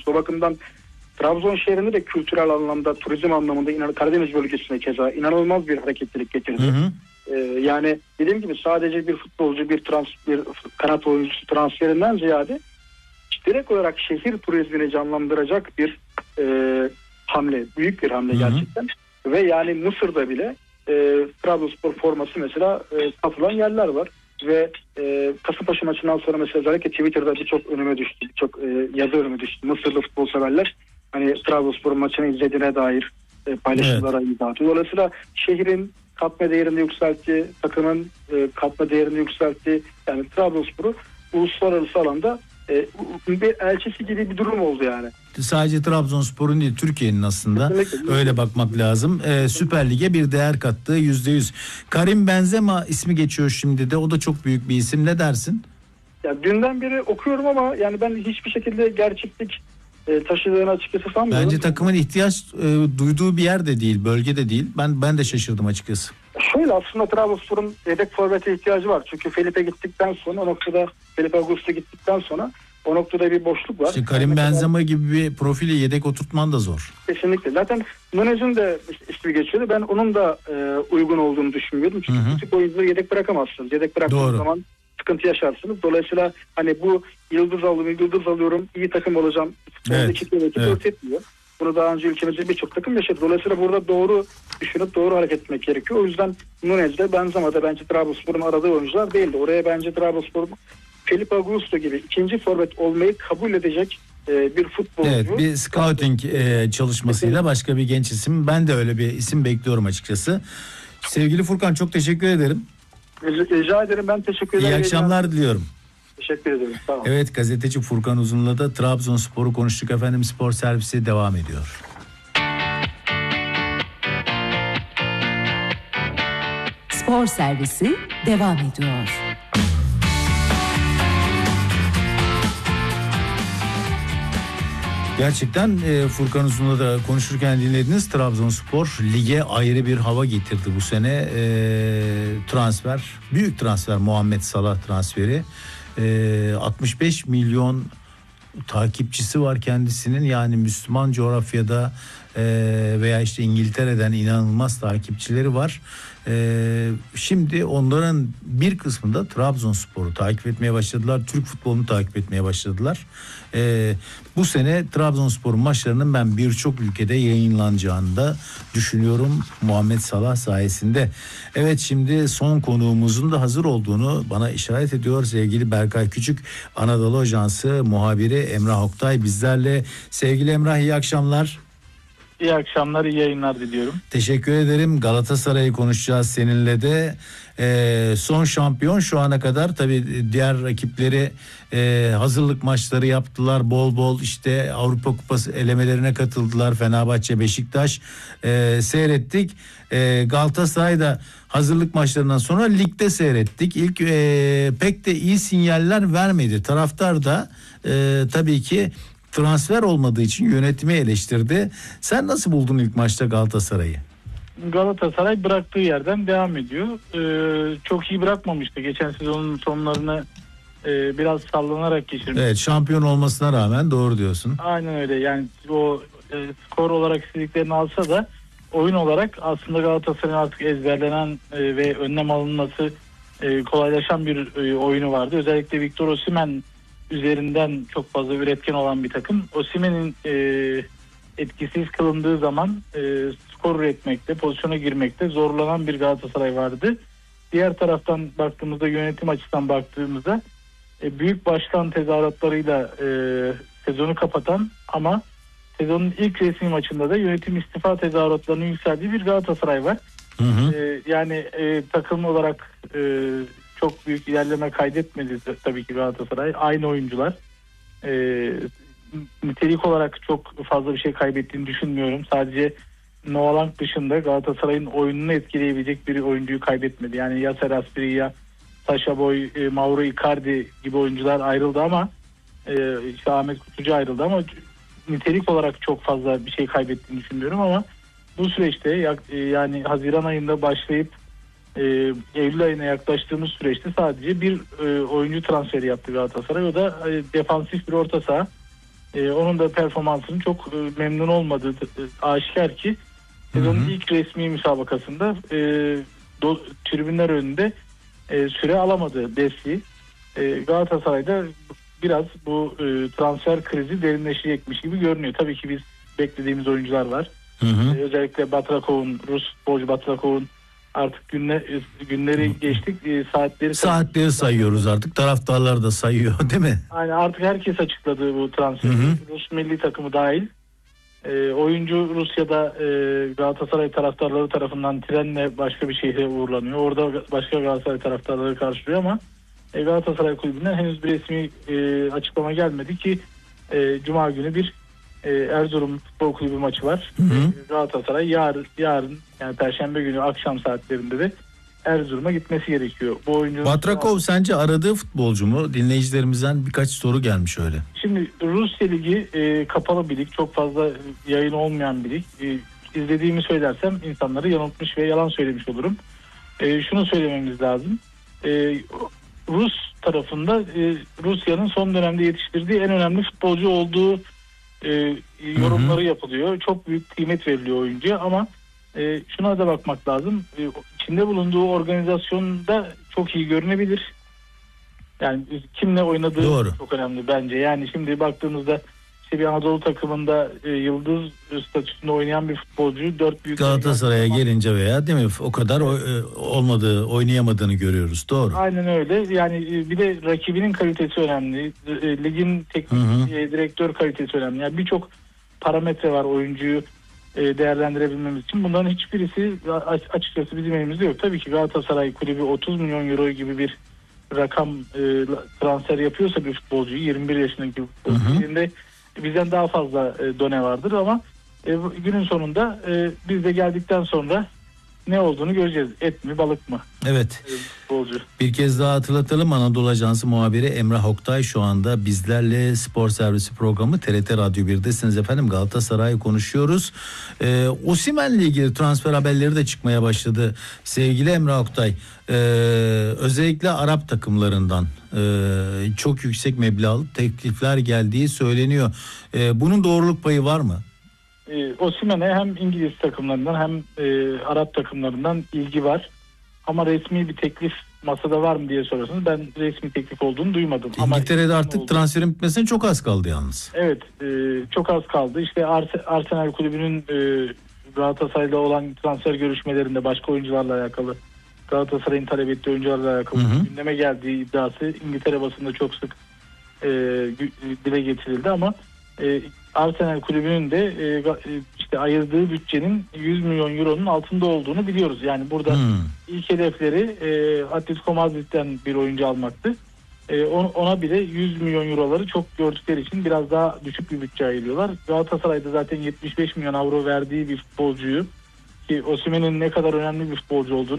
O bakımdan Trabzon şehrinde de kültürel anlamda, turizm anlamında Karadeniz bölgesine keza inanılmaz bir hareketlilik getirdi. Yani dediğim gibi sadece bir futbolcu, bir kanat oyuncusu transferinden ziyade direkt olarak şehir turizmini canlandıracak bir hamle, büyük bir hamle gerçekten. Ve yani Mısır'da bile Trabzonspor forması mesela satılan yerler var. Ve Kasımpaşa maçından sonra mesela özellikle Twitter'da birçok önüme düştü, birçok yazı önüme düştü. Mısırlı futbol severler hani Trabzonspor maçını izlediğine dair paylaşımlara imza atıyor. Dolayısıyla şehrin katma değerini yükseltti, takımın katma değerini yükseltti. Yani Trabzonspor'u uluslararası alanda bir elçisi gibi bir durum oldu yani. Sadece Trabzonspor'un değil, Türkiye'nin aslında. Kesinlikle. Öyle bakmak lazım. Süper Lig'e bir değer kattığı %100. Karim Benzema ismi geçiyor şimdi de. O da çok büyük bir isim. Ne dersin? Ya dünden beri okuyorum ama yani ben hiçbir şekilde gerçeklik taşıdığını açıkçası sanmıyorum. Bence takımın ihtiyaç duyduğu bir yerde değil, bölgede değil. Ben de şaşırdım açıkçası. Şöyle aslında Trabzonspor'un yedek forvete ihtiyacı var. Çünkü Felipe gittikten sonra Felipe Augusto gittikten sonra o noktada bir boşluk var. İşte Karim Benzema gibi bir profili yedek oturtman da zor. Kesinlikle. Zaten Nunez'in de ismi geçiyordu. Ben onun da uygun olduğunu düşünmüyordum. Çünkü bu tip oyuncuları yedek bırakamazsınız. Yedek bıraktığınız zaman sıkıntı yaşarsınız. Dolayısıyla hani bu yıldız alıyorum, iyi takım olacağım. Evet. Etmiyor. Bunu daha önce ülkemizde birçok takım yaşadı. Dolayısıyla burada doğru düşünüp doğru hareket etmek gerekiyor. O yüzden Nunez'de Benzema'da bence Trabzonspor'un aradığı oyuncular değildi. Oraya bence Trabzonspor Felipe Augusto gibi ikinci forvet olmayı kabul edecek bir futbolcu. Evet, bir scouting çalışmasıyla başka bir genç isim. Ben de öyle bir isim bekliyorum açıkçası. Sevgili Furkan, çok teşekkür ederim. Rica ederim, ben teşekkür ederim. İyi akşamlar diliyorum. Teşekkür ederim. Sağ olun. Evet, gazeteci Furkan Uzun'la da Trabzonspor'u konuştuk efendim. Spor servisi devam ediyor. Spor servisi devam ediyor. Gerçekten Furkan Uzun'la da konuşurken dinlediniz. Trabzonspor lige ayrı bir hava getirdi bu sene. Transfer, büyük transfer, Muhammed Salah transferi. 65 milyon takipçisi var kendisinin. Yani Müslüman coğrafyada veya işte İngiltere'den inanılmaz takipçileri var. Şimdi onların bir kısmında Trabzonspor'u takip etmeye başladılar. Türk futbolunu takip etmeye başladılar. Bu sene Trabzonspor'un maçlarının ben birçok ülkede yayınlanacağını da düşünüyorum Muhammed Salah sayesinde. Evet, şimdi son konuğumuzun da hazır olduğunu bana işaret ediyor sevgili Berkay Küçük. Anadolu Ajansı muhabiri Emrah Oktay bizlerle. Sevgili Emrah, iyi akşamlar. İyi akşamlar, iyi yayınlar diliyorum. Teşekkür ederim. Galatasaray'ı konuşacağız seninle de. Son şampiyon şu ana kadar, tabii diğer rakipleri hazırlık maçları yaptılar. Bol bol işte Avrupa Kupası elemelerine katıldılar. Fenerbahçe, Beşiktaş seyrettik. Galatasaray'da hazırlık maçlarından sonra ligde seyrettik. İlk pek de iyi sinyaller vermedi. Taraftar da tabii ki transfer olmadığı için yönetimi eleştirdi. Sen nasıl buldun ilk maçta Galatasaray'ı? Galatasaray bıraktığı yerden devam ediyor. Çok iyi bırakmamıştı. Geçen sezonun sonlarını biraz sallanarak geçirmiş. Evet, şampiyon olmasına rağmen, doğru diyorsun. Aynen öyle. Yani o skor olarak istediklerini alsa da oyun olarak aslında Galatasaray'ın artık ezberlenen ve önlem alınması kolaylaşan bir oyunu vardı. Özellikle Victor Osimhen üzerinden çok fazla üretken olan bir takım. Osimhen'in etkisiz kılındığı zaman skor üretmekte, pozisyona girmekte zorlanan bir Galatasaray vardı. Diğer taraftan baktığımızda, yönetim açısından baktığımızda büyük başkan tezahüratlarıyla sezonu kapatan ama sezonun ilk resmi maçında da yönetim istifa tezahüratlarının yükseldiği bir Galatasaray var. Yani takım olarak çok büyük ilerleme kaydetmedi tabii ki Galatasaray. Aynı oyuncular. Nitelik olarak çok fazla bir şey kaybettiğini düşünmüyorum. Sadece Noah Lang dışında Galatasaray'ın oyununu etkileyebilecek bir oyuncuyu kaybetmedi. Yani ya Seras ya Sacha Boey, Mauro Icardi gibi oyuncular ayrıldı ama işte Ahmet Kutucu ayrıldı ama nitelik olarak çok fazla bir şey kaybettiğini düşünmüyorum ama bu süreçte yani Haziran ayında başlayıp Eylül ayına yaklaştığımız süreçte sadece bir oyuncu transferi yaptı Galatasaray. O da defansif bir orta saha. Onun da performansının çok memnun olmadığı aşikar ki sezonun ilk resmi müsabakasında tribünler önünde süre alamadı Desli. Galatasaray'da biraz bu transfer krizi derinleşecekmiş gibi görünüyor. Tabii ki biz beklediğimiz oyuncular var. Özellikle Batrakov'un, Rus futbolcu Batrakov'un artık günleri geçtik. Saatleri sayıyoruz artık. Taraftarlar da sayıyor değil mi? Aynen, artık herkes açıkladı bu transferi. Rus milli takımı dahil. Oyuncu Rusya'da Galatasaray taraftarları tarafından trenle başka bir şehre uğurlanıyor. Orada başka Galatasaray taraftarları karşılıyor ama Galatasaray kulübünden henüz bir resmi açıklama gelmedi ki Cuma günü bir Erzurum Futbol Kulübü maçı var. Galatasaray yarın yani Perşembe günü akşam saatlerinde de Erzurum'a gitmesi gerekiyor. Bu oyuncunun Batrakov sence aradığı futbolcu mu? Dinleyicilerimizden birkaç soru gelmiş öyle. Şimdi Rusya Ligi kapalı bir lig. Çok fazla yayın olmayan bir lig. İzlediğimi söylersem insanları yanıltmış ve yalan söylemiş olurum. Şunu söylememiz lazım. Rus tarafında Rusya'nın son dönemde yetiştirdiği en önemli futbolcu olduğu yorumları yapılıyor. Çok büyük kıymet veriliyor oyuncuya ama şuna da bakmak lazım. İçinde bulunduğu organizasyonda çok iyi görünebilir. Yani kimle oynadığı çok önemli bence. Yani şimdi baktığımızda işte bir Anadolu takımında yıldız statüsünde oynayan bir futbolcu 4 büyük Galatasaray'a gelince veya değil mi o kadar oynayamadığını görüyoruz. Doğru. Aynen öyle. Yani bir de rakibinin kalitesi önemli. Ligin teknik direktör kalitesi önemli. Yani birçok parametre var oyuncuyu değerlendirebilmemiz için. Bunların hiçbirisi açıkçası bizim elimizde yok. Tabii ki Galatasaray kulübü 30 milyon euro gibi bir rakam transfer yapıyorsa bir futbolcuyu, 21 yaşındaki futbolcuyu, bizden daha fazla done vardır ama günün sonunda biz de geldikten sonra ne olduğunu göreceğiz. Et mi balık mı? Evet. Futbolcu. Bir kez daha hatırlatalım. Anadolu Ajansı muhabiri Emrah Oktay şu anda bizlerle. Spor Servisi programı TRT Radyo 1'desiniz efendim. Galatasaray konuşuyoruz. Osimhen'le ilgili transfer haberleri de çıkmaya başladı. Sevgili Emrah Oktay, özellikle Arap takımlarından çok yüksek meblağlı teklifler geldiği söyleniyor. Bunun doğruluk payı var mı? Osimhen'e hem İngiliz takımlarından hem Arap takımlarından ilgi var. Ama resmi bir teklif masada var mı diye sorarsanız ben resmi teklif olduğunu duymadım. İngiltere'de artık transferin bitmesine çok az kaldı yalnız. Evet, çok az kaldı. İşte Arsenal kulübünün Galatasaray'la olan transfer görüşmelerinde başka oyuncularla alakalı, Galatasaray'ın talep ettiği oyuncularla alakalı gündeme geldiği iddiası İngiltere basında çok sık dile getirildi ama Arsenal kulübünün de işte ayırdığı bütçenin 100 milyon euronun altında olduğunu biliyoruz. Yani burada ilk hedefleri Atletico Madrid'den bir oyuncu almaktı. Ona bile 100 milyon euroları çok gördükleri için biraz daha düşük bir bütçe ayırıyorlar. Galatasaray'da zaten 75 milyon euro verdiği bir futbolcuyu, ki Osimhen'in ne kadar önemli bir futbolcu olduğunu